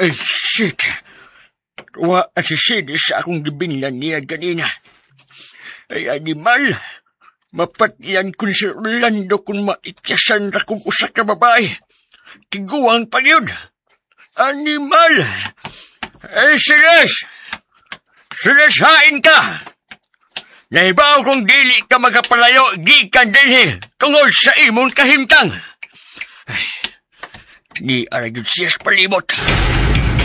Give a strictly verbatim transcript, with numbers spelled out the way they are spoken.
Ay, shit. Tuwa at si Sid sa akong gibinglan niya ganina. Ay, animal. Mapatyan kun si Orlando kung maityasan na kung usa ka babae. Tiguang pa yun. Animal. Ay, Silas. Silas, hain ka. Nahibaw kung dili ka magapalayo, gikan din tungod sa imong kahimtang. Ay, ni aragid siyas palimot.